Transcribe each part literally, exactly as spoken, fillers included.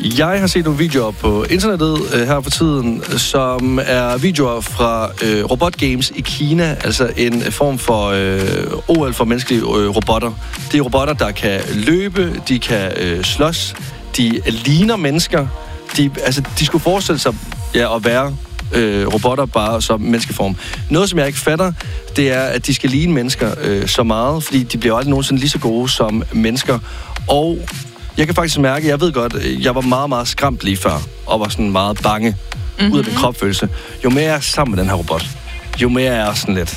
Jeg har set nogle videoer på internettet øh, her for tiden, som er videoer fra øh, robotgames i Kina, altså en form for øh, O L for menneskelige øh, robotter. Det er robotter, der kan løbe, de kan øh, slås, de ligner mennesker. De, altså, de skulle forestille sig ja, at være øh, robotter bare som menneskeform. Noget, som jeg ikke fatter, det er, at de skal ligne mennesker øh, så meget, fordi de bliver aldrig nogensinde lige så gode som mennesker. Og jeg kan faktisk mærke, jeg ved godt, jeg var meget, meget skræmt lige før, og var sådan meget bange mm-hmm. ud af min kropfølelse. Jo mere jeg er sammen med den her robot, jo mere jeg er sådan lidt...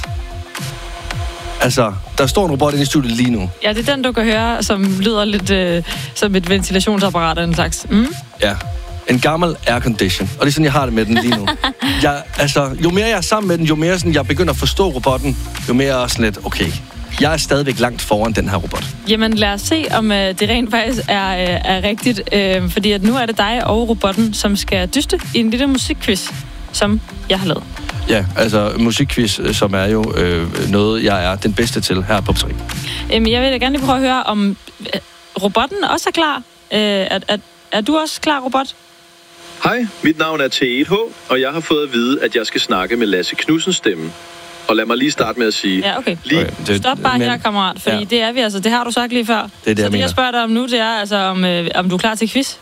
Altså, der står en robot inde i studiet lige nu. Ja, det er den, du kan høre, som lyder lidt øh, som et ventilationsapparat af en slags. Mm? Ja. En gammel aircondition. Og det er sådan, jeg har det med den lige nu. Jeg, altså, jo mere jeg er sammen med den, jo mere sådan, jeg begynder at forstå robotten, jo mere er sådan lidt, okay, jeg er stadigvæk langt foran den her robot. Jamen, lad os se, om øh, det rent faktisk er, øh, er rigtigt. Øh, fordi at nu er det dig og robotten, som skal dyste i en lille musikquiz, som jeg har lavet. Ja, altså musikquiz, som er jo øh, noget, jeg er den bedste til her på P tre. Øhm, jeg vil da gerne lige prøve at høre, om øh, robotten også er klar. Øh, er, er, er du også klar, robot? Hej, mit navn er T et H, og jeg har fået at vide, at jeg skal snakke med Lasse Knudsens stemme. Og lad mig lige starte med at sige... Ja, okay. Lige... okay det, Stop bare men, her, kammerat, fordi ja. det er vi altså. Det har du sagt lige før. Det er det, Så jeg det, jeg spørger dig om nu, det er altså, om, øh, om du er klar til quiz?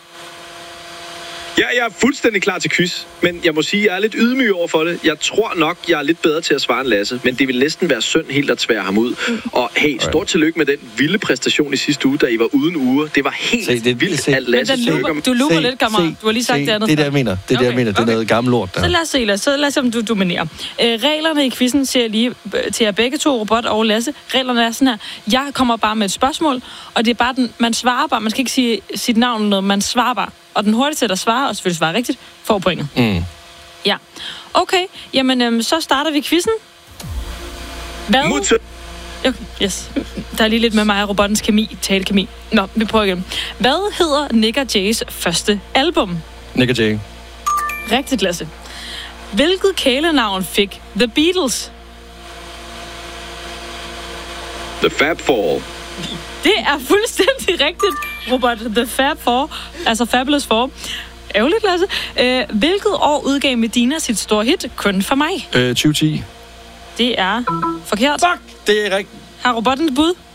Ja, jeg er fuldstændig klar til quiz, men jeg må sige, at jeg er lidt ydmyg over for det. Jeg tror nok, jeg er lidt bedre til at svare end Lasse, men det vil næsten være synd helt at tvære ham ud. Og hey, stort tillykke med den vilde præstation i sidste uge, da I var uden uger. Det var helt se, det, vildt, se. At Lasse luber, du luber lidt, kammerat. Du har lige sagt se, det andet. Det er det, jeg mener. Det er okay. det, jeg mener. Det er okay. Noget gammelt lort der. Så lad os se, lad os, så lad os se, om du dominerer. Øh, reglerne i quizzen siger lige til jer begge to, Robot og Lasse. Reglerne er sådan her. Jeg kommer bare med et spørgsmål, og det er bare den, man svarer bare. Man skal ikke sige sit navn eller noget, man svarer bare. Og den hurtigste, der svarer, og selvfølgelig svarer rigtigt, får pointet. Mm. Ja. Okay, jamen øhm, så starter vi quizzen. Hvad? Mutter. Okay, yes. Der er lige lidt med mig og robottens kemi, talekemi. Nå, vi prøver igen. Hvad hedder Nick og Jays første album? Nick og Jay. Rigtigt, Lasse. Hvilket kælenavn fik The Beatles? The Fab Four. Det er fuldstændig rigtigt, Robert. The Fab Four, altså Fabulous Four. Ærgerligt, Lasse. Øh, hvilket år udgav Medina sit store hit, Kun for mig? Øh, tyve ti. Det er forkert. Fuck, det er rigtigt. Har robotten et bud?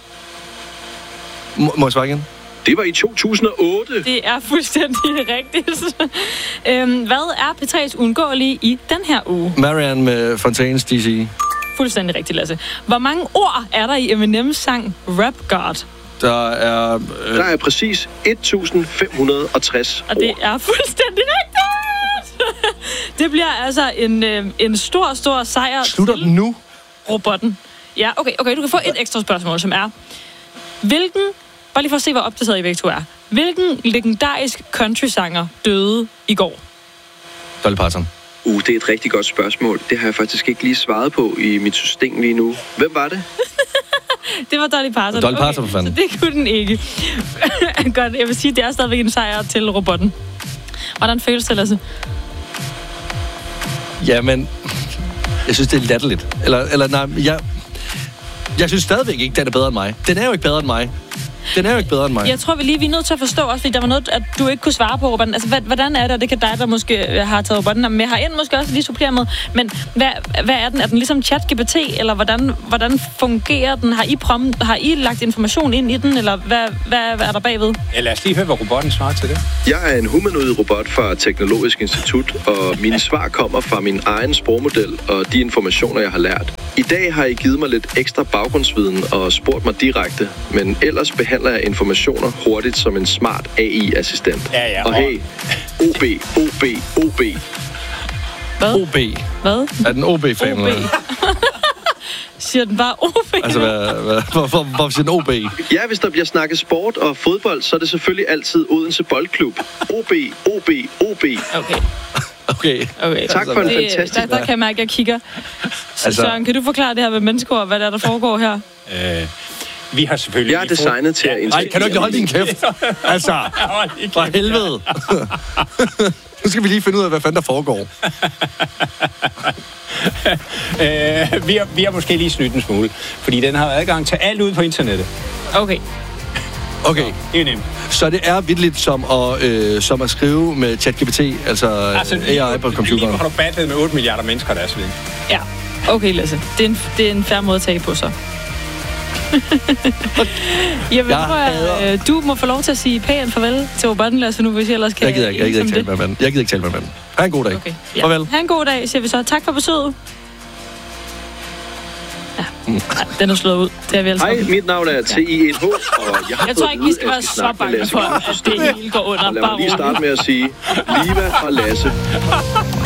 M- må jeg svare igen? Det var i to tusind og otte. Det er fuldstændig rigtigt. øhm, hvad er P tre's uundgåelige i den her uge? Marianne med Fontaines D C. Fuldstændig rigtigt, Lasse. Hvor mange ord er der i Eminems sang Rap God? Der er... Øh... Der er præcis et tusind fem hundrede og tres Og det er fuldstændig rigtigt! Det bliver altså en, øh, en stor, stor sejr. Slutter den nu? Robotten. Ja, okay, okay, du kan få et ekstra spørgsmål, som er... Hvilken... Bare lige for at se, hvor opdateret I begge to er. Hvilken legendarisk country-sanger døde i går? Dolly Parton. Uh, det er et rigtig godt spørgsmål. Det har jeg faktisk ikke lige svaret på i mit system lige nu. Hvem var det? Det var Dolly Parton. Dolly Parton, for fanden. Så det kunne den ikke. Godt, jeg vil sige, det er stadigvæk en sejr til robotten. Hvordan føles det, Lasse? Jamen, jeg synes, det er latterligt. Eller, eller nej, jeg... Jeg synes stadigvæk ikke, den er bedre end mig. Den er jo ikke bedre end mig. Den er jo ikke bedre end mig. Jeg tror, vi lige vi er nødt til at forstå også, fordi der var noget, at du ikke kunne svare på, robotten. Altså, hvordan er det, og det kan dig, der måske har taget robotten med herind, måske også lige supplere med. Men hvad, hvad er den? Er den ligesom ChatGPT, eller hvordan, hvordan fungerer den? Har I, prom, har I lagt information ind i den, eller hvad, hvad, hvad er der bagved? Ja, lad os lige høre, hvad robotten svarer til det. Jeg er en humanoid robot fra Teknologisk Institut, og mine svar kommer fra min egen sprogmodel og de informationer, jeg har lært. I dag har I givet mig lidt ekstra baggrundsviden og spurgt mig direkte, men ellers behandler jeg informationer hurtigt som en smart A I-assistent. Ja, ja. Og hey, O B, O B, O B. Hvad? O B. Hvad? Er den O B-fan? O B. Siger den bare O B? Altså, hvad, hvad, hvorfor, hvorfor siger den O B? Ja, hvis der bliver snakket sport og fodbold, så er det selvfølgelig altid Odense Boldklub. O B, O B, O B. Okay. Okay. Okay. Tak for en det, fantastisk... Der, der kan jeg mærke, at jeg kigger. Så Altså- Søren, kan du forklare det her med mennesker, hvad der, er, der foregår her? Øh, vi har selvfølgelig... Jeg er designet til at Nej, inspirere. kan du ikke holde din kæft? Altså, for helvede. Nu skal vi lige finde ud af, hvad fanden der foregår. øh, vi, har, vi har måske lige snydt en smule, fordi den har adgang til alt ud på internettet. Okay. Okay. Det er nemt. Så det er vitterligt som at, øh, som at skrive med ChatGPT, altså, altså A I på computeren. Lige har du battlet med otte milliarder mennesker, der er svind. Ja, okay Lasse. Det er en, det er en fair måde at tage på, så. Jeg vil prøve, øh, du må få lov til at sige pænt farvel til robotten, Lasse, nu, hvis jeg ellers kan... Jeg gider ikke, jeg gider ikke tale med manden. Jeg gider ikke tale med manden. Ha' en god dag. Okay, ja. Farvel. Ha' en god dag, siger vi så. Tak for besøget. Ja, mm. Nej, den er slået ud. Det er vi altså. Hej, mit navn er T I N H, og jeg har Jeg tror ikke, vi skal være så bange for, at det hele går under. Lad mig lige starte med at sige, Liva og Lasse.